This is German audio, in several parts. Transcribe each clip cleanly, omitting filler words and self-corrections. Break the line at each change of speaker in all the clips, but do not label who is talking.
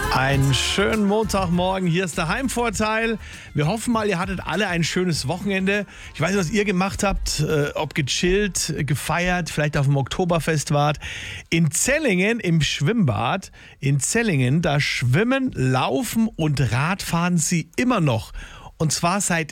Einen schönen Montagmorgen, hier ist der Heimvorteil. Wir hoffen mal, ihr hattet alle ein schönes Wochenende. Ich weiß nicht, was ihr gemacht habt, ob gechillt, gefeiert, vielleicht auf dem Oktoberfest wart. In Zellingen im Schwimmbad, da schwimmen, laufen und Radfahren sie immer noch. Und zwar seit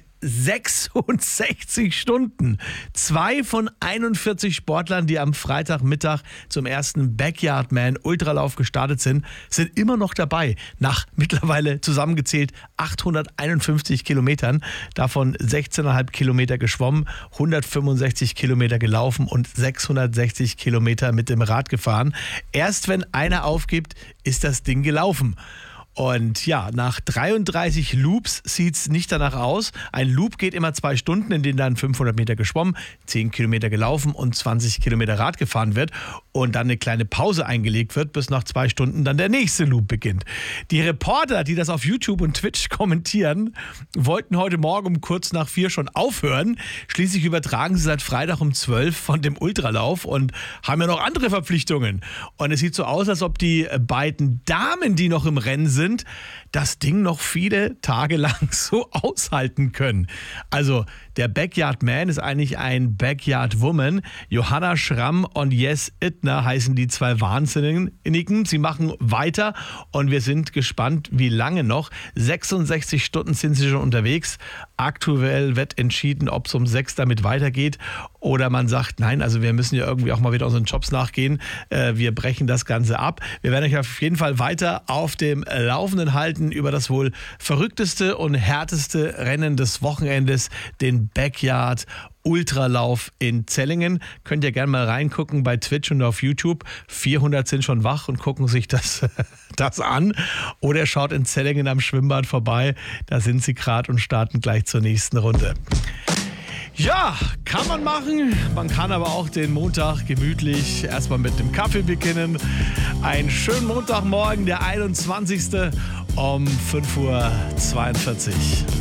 66 Stunden. 2 von 41 Sportlern, die am Freitagmittag zum ersten Backyardman Ultralauf gestartet sind immer noch dabei. Nach mittlerweile zusammengezählt 851 Kilometern, davon 16,5 Kilometer geschwommen, 165 Kilometer gelaufen und 660 Kilometer mit dem Rad gefahren. Erst wenn einer aufgibt, ist das Ding gelaufen. Und ja, nach 33 Loops sieht es nicht danach aus. Ein Loop geht immer 2 Stunden, in denen dann 500 Meter geschwommen, 10 Kilometer gelaufen und 20 Kilometer Rad gefahren wird und dann eine kleine Pause eingelegt wird, bis nach 2 Stunden dann der nächste Loop beginnt. Die Reporter, die das auf YouTube und Twitch kommentieren, wollten heute Morgen um kurz nach 4 schon aufhören. Schließlich übertragen sie seit Freitag um 12 von dem Ultralauf und haben ja noch andere Verpflichtungen. Und es sieht so aus, als ob die beiden Damen, die noch im Rennen sind, das Ding noch viele Tage lang so aushalten können. Also der Backyard Man ist eigentlich ein Backyard Woman. Johanna Schramm und Jess Ittner heißen die 2 Wahnsinnigen. Sie machen weiter und wir sind gespannt, wie lange noch. 66 Stunden sind sie schon unterwegs. Aktuell wird entschieden, ob es um 6 damit weitergeht oder man sagt, nein, also wir müssen ja irgendwie auch mal wieder unseren Jobs nachgehen. Wir brechen das Ganze ab. Wir werden euch auf jeden Fall weiter auf dem Laufenden halten über das wohl verrückteste und härteste Rennen des Wochenendes, den Backyard Ultralauf in Zellingen. Könnt ihr gerne mal reingucken bei Twitch und auf YouTube. 400 sind schon wach und gucken sich das an. Oder schaut in Zellingen am Schwimmbad vorbei. Da sind sie gerade und starten gleich zur nächsten Runde. Ja, kann man machen. Man kann aber auch den Montag gemütlich erstmal mit dem Kaffee beginnen. Einen schönen Montagmorgen, der 21. um 5:42 Uhr.